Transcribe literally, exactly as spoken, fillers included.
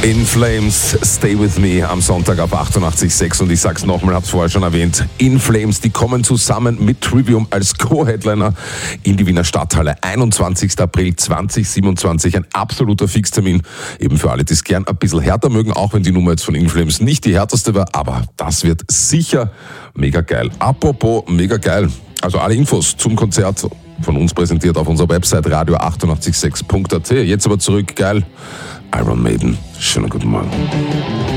In Flames, Stay With Me am Sonntag ab achtundachtzig Komma sechs und ich sag's nochmal, hab's vorher schon erwähnt, In Flames, die kommen zusammen mit Trivium als Co-Headliner in die Wiener Stadthalle. einundzwanzigster April zweitausendsiebenundzwanzig, ein absoluter Fixtermin, eben für alle, die es gern ein bisschen härter mögen, auch wenn die Nummer jetzt von In Flames nicht die härteste war, aber das wird sicher mega geil. Apropos mega geil, also alle Infos zum Konzert von uns präsentiert auf unserer Website radio achtundachtzig Komma sechs Punkt at. Jetzt aber zurück, geil, Iron Maiden. Schönen guten Morgen.